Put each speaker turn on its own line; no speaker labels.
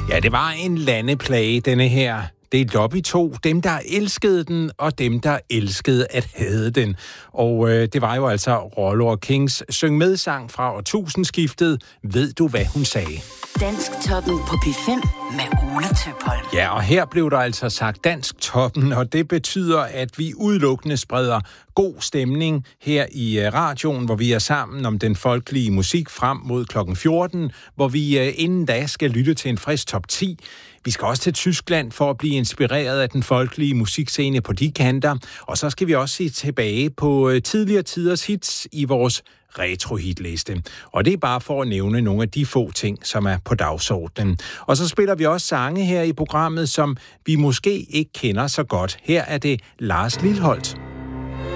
Ja, det var en landeplage, denne her. Det er Lobby 2, dem der elskede den, og dem der elskede at hade den. Og det var jo altså Rollo og Kings syng med sang fra årtusindskiftet. Ved du, hvad hun sagde?
Dansktoppen på P5 med Ole Tøpholm.
Ja, og her blev der altså sagt Dansktoppen, og det betyder, at vi udelukkende spreder god stemning her i radioen, hvor vi er sammen om den folkelige musik frem mod klokken 14, hvor vi inden da skal lytte til en frisk top 10. Vi skal også til Tyskland for at blive inspireret af den folkelige musikscene på de kanter, og så skal vi også se tilbage på tidligere tiders hits i vores retro-hitliste. Og det er bare for at nævne nogle af de få ting, som er på dagsordenen. Og så spiller vi også sange her i programmet, som vi måske ikke kender så godt. Her er det Lars Lilholt.